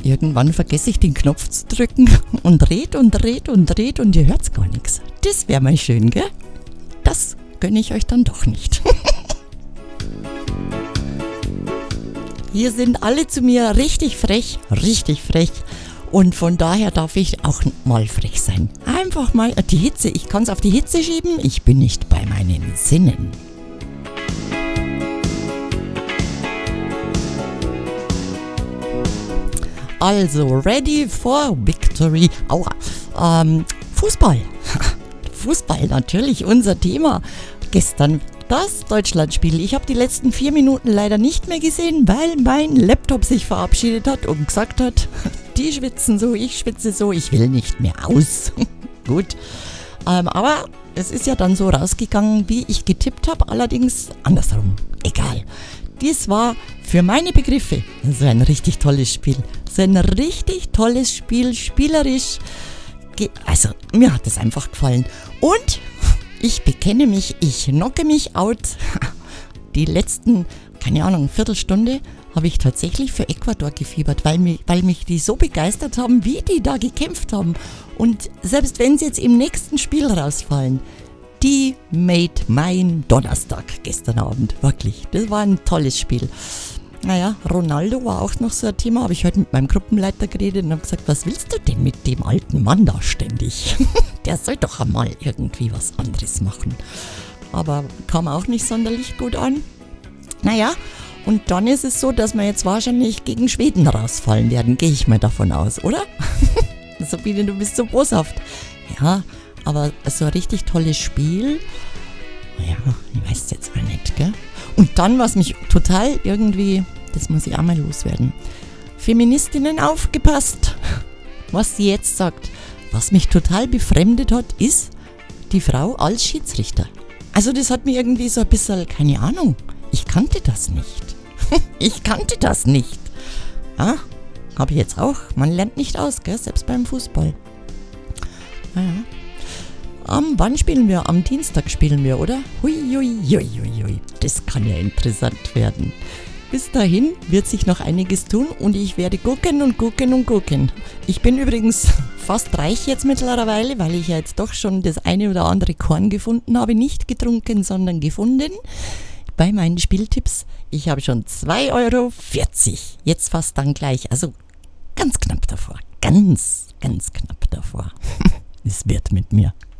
irgendwann vergesse ich den Knopf zu drücken und dreht und ihr hört's gar nichts. Das wäre mal schön, gell? Das gönne ich euch dann doch nicht. Hier sind alle zu mir richtig frech. Und von daher darf ich auch mal frech sein. Einfach mal die Hitze. Ich kann es auf die Hitze schieben. Ich bin nicht bei meinen Sinnen. Also, ready for victory. Aua. Fußball. Fußball, natürlich unser Thema. Gestern das Deutschlandspiel. Ich habe die letzten 4 Minuten leider nicht mehr gesehen, weil mein Laptop sich verabschiedet hat und gesagt hat, die schwitzen so, ich schwitze so, ich will nicht mehr aus. Gut. Aber es ist ja dann so rausgegangen, wie ich getippt habe, allerdings andersrum. Egal. Dies war für meine Begriffe so ein richtig tolles Spiel. So ein richtig tolles Spiel, spielerisch. Also, mir hat es einfach gefallen. Und ich bekenne mich, ich knocke mich out. Die letzten, keine Ahnung, Viertelstunde habe ich tatsächlich für Ecuador gefiebert, weil mich die so begeistert haben, wie die da gekämpft haben. Und selbst wenn sie jetzt im nächsten Spiel rausfallen, die made mein Donnerstag gestern Abend. Wirklich, das war ein tolles Spiel. Naja, Ronaldo war auch noch so ein Thema, habe ich heute mit meinem Gruppenleiter geredet und habe gesagt, was willst du denn mit dem alten Mann da ständig? Der soll doch einmal irgendwie was anderes machen. Aber kam auch nicht sonderlich gut an. Naja, und dann ist es so, dass wir jetzt wahrscheinlich gegen Schweden rausfallen werden, gehe ich mal davon aus, oder? Sabine, du bist so boshaft. Ja, aber so ein richtig tolles Spiel, naja, ich weiß es jetzt auch nicht, gell? Und dann, was mich total irgendwie, das muss ich auch mal loswerden, Feministinnen aufgepasst, was sie jetzt sagt. Was mich total befremdet hat, ist die Frau als Schiedsrichter. Also das hat mir irgendwie so ein bisschen, keine Ahnung, ich kannte das nicht. Ja, habe ich jetzt auch. Man lernt nicht aus, gell? Selbst beim Fußball. Naja. Wann spielen wir? Am Dienstag spielen wir, oder? Hui. Das kann ja interessant werden. Bis dahin wird sich noch einiges tun und ich werde gucken. Ich bin übrigens fast reich jetzt mittlerweile, weil ich ja jetzt doch schon das eine oder andere Korn gefunden habe. Nicht getrunken, sondern gefunden. Bei meinen Spieltipps. Ich habe schon 2,40 Euro. Jetzt fast dann gleich. Also ganz knapp davor. Ganz knapp davor. Es wird mit mir.